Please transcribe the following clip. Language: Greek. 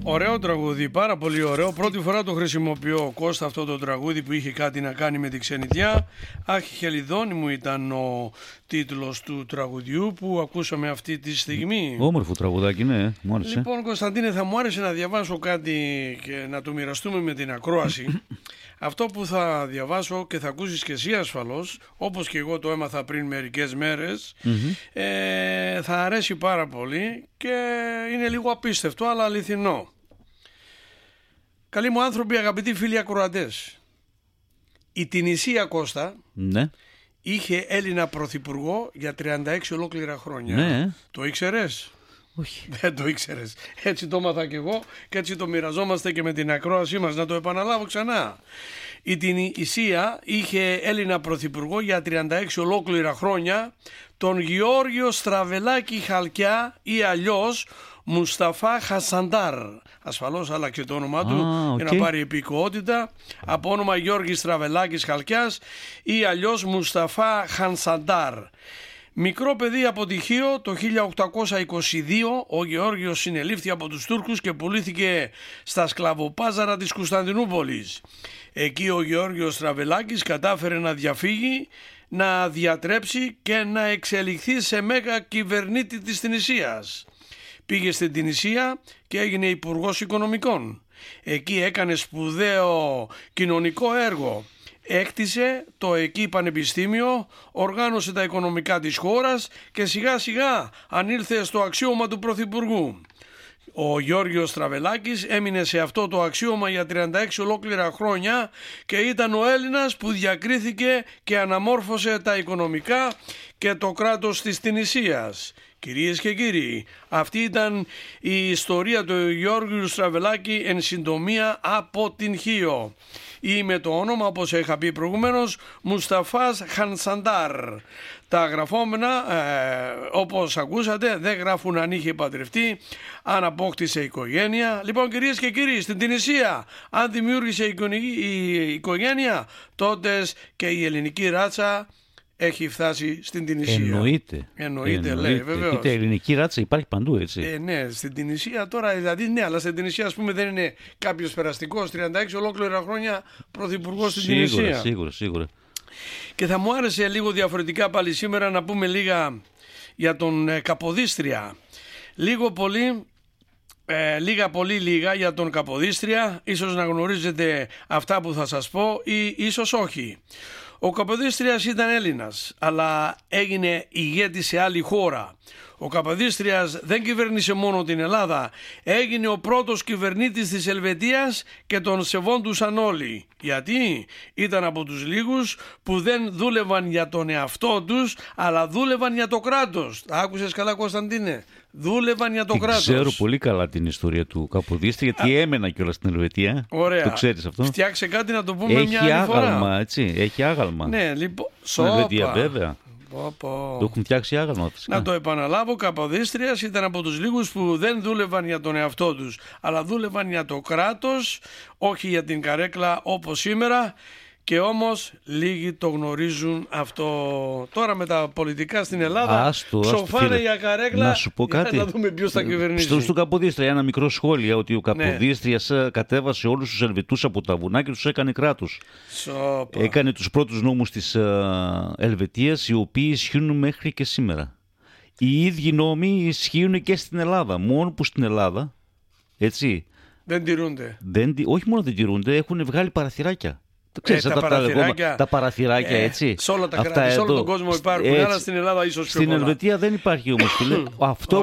Ωραίο τραγούδι, πάρα πολύ ωραίο. Πρώτη φορά το χρησιμοποιώ, Κώστα, αυτό το τραγούδι που είχε κάτι να κάνει με τη ξενιτιά. Αχ, Χελιδόνι μου ήταν ο τίτλος του τραγουδιού που ακούσαμε αυτή τη στιγμή. Όμορφο τραγουδάκι, ναι, μου άρεσε. Λοιπόν, Κωνσταντίνε, θα μου άρεσε να διαβάσω κάτι και να το μοιραστούμε με την ακρόαση. Αυτό που θα διαβάσω και θα ακούσεις και εσύ ασφαλώς, όπως και εγώ το έμαθα πριν μερικές μέρες, θα αρέσει πάρα πολύ και είναι λίγο απίστευτο αλλά αληθινό. Καλοί μου άνθρωποι, αγαπητοί φίλοι ακροατές, η Τινησία, Κώστα, Ναι. είχε Έλληνα πρωθυπουργό για 36 ολόκληρα χρόνια. Ναι. Το ήξερες? Όχι. Δεν το ήξερες. Έτσι το έμαθα και εγώ και έτσι το μοιραζόμαστε και με την ακρόασή μας. Να το επαναλάβω ξανά. Η Τινησία είχε Έλληνα πρωθυπουργό για 36 ολόκληρα χρόνια, τον Γεώργιο Στραβελάκη Χαλκιά ή αλλιώς Μουσταφά Χασαντάρ. Ασφαλώς άλλαξε το όνομά του για να πάρει επικοότητα από όνομα Γιώργης Στραβελάκης Χαλκιάς ή αλλιώς Μουσταφά Χασαντάρ. Μικρό παιδί από τυχείο, το 1822 ο Γεώργιος συνελήφθη από τους Τούρκους και πουλήθηκε στα σκλαβοπάζαρα της Κωνσταντινούπολης. Εκεί ο Γεώργιος Στραβελάκης κατάφερε να διαφύγει, να διατρέψει και να εξελιχθεί σε μέγα κυβερνήτη της Τινησίας. Πήγε στην Τινησία και έγινε υπουργός οικονομικών. Εκεί έκανε σπουδαίο κοινωνικό έργο. Έκτισε το εκεί πανεπιστήμιο, οργάνωσε τα οικονομικά της χώρας και σιγά σιγά ανήλθε στο αξίωμα του πρωθυπουργού. Ο Γιώργιος Στραβελάκης έμεινε σε αυτό το αξίωμα για 36 ολόκληρα χρόνια και ήταν ο Έλληνας που διακρίθηκε και αναμόρφωσε τα οικονομικά και το κράτος της Τινησίας. Κυρίες και κύριοι, αυτή ήταν η ιστορία του Γιώργιου Στραβελάκη εν συντομία από την Χίο. Ή με το όνομα, όπως είχα πει προηγουμένως, Μουσταφάς Χανσαντάρ. Τα γραφόμενα, όπως ακούσατε, δεν γράφουν αν είχε παντρευτεί, αν απόκτησε οικογένεια. Λοιπόν, κυρίες και κύριοι, στην Τινησία, αν δημιούργησε η οικογένεια, τότε και η ελληνική ράτσα έχει φτάσει στην Τινησία. Εννοείται, λέει, βεβαίως. Κοίτα, η ελληνική ράτσα υπάρχει παντού, έτσι. Ναι, στην Τινησία τώρα, δηλαδή, ναι, αλλά στην Τινησία, ας πούμε, δεν είναι κάποιος περαστικός. 36 ολόκληρα χρόνια πρωθυπουργός στην Τινησία. Σίγουρα. Και θα μου άρεσε λίγο διαφορετικά πάλι σήμερα να πούμε λίγα για τον Καποδίστρια. Λίγα για τον Καποδίστρια. Ίσως να γνωρίζετε αυτά που θα σας πω ή ίσως όχι. Ο Καποδίστριας ήταν Έλληνας, αλλά έγινε ηγέτης σε άλλη χώρα. Ο Καποδίστριας δεν κυβέρνησε μόνο την Ελλάδα, έγινε ο πρώτος κυβερνήτης της Ελβετίας και τον σεβόντουσαν όλοι. Γιατί ήταν από τους λίγους που δεν δούλευαν για τον εαυτό τους, αλλά δούλευαν για το κράτος. Τα άκουσες καλά, Κωνσταντίνε? Δούλευαν για το κράτος. Ξέρω πολύ καλά την ιστορία του Καποδίστρια, γιατί έμενα κιόλας στην Ελβετία. Ωραία. Το ξέρεις αυτό? Φτιάξε κάτι να το πούμε μια άλλη φορά. Έχει άγαλμα, έτσι. Έχει άγαλμα. Ναι, λοιπόν. Στην Ελβετία, βέβαια. Το έχουν φτιάξει άγαλμα, φυσικά. Να το επαναλάβω, Καποδίστριας ήταν από τους λίγους που δεν δούλευαν για τον εαυτό τους, αλλά δούλευαν για το κράτος, όχι για την καρέκλα όπως σήμερα. Και όμως λίγοι το γνωρίζουν αυτό. Τώρα με τα πολιτικά στην Ελλάδα ψοφάνε για καρέκλα. Να σου πω κάτι. Να δούμε ποιος θα κυβερνήσει. Στον Καποδίστρια ένα μικρό σχόλιο, ότι ο Καποδίστριας κατέβασε όλους τους Ελβετούς από τα βουνά και τους έκανε κράτος. Έκανε τους πρώτους νόμους της Ελβετίας, οι οποίοι ισχύουν μέχρι και σήμερα. Οι ίδιοι νόμοι ισχύουν και στην Ελλάδα. Μόνο που στην Ελλάδα, έτσι, δεν τηρούνται. Όχι μόνο δεν τηρούνται, έχουν βγάλει παραθυράκια. Ξέρεις, τα παραθυράκια, έτσι. Σε όλα τα κράτη, σε όλο τον κόσμο υπάρχουν, αλλά στην Ελλάδα ίσως πιο πολλά. Στην Ελβετία δεν υπάρχει όμως. Αυτό